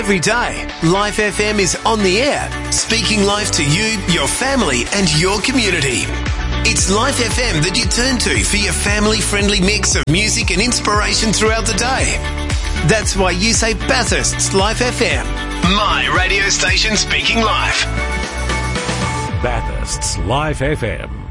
Every day, Life FM is on the air, speaking life to you, your family and your community. It's Life FM that you turn to for your family-friendly mix of music and inspiration throughout the day. That's why you say Bathurst's Life FM. My radio station speaking life. Bathurst's Life FM.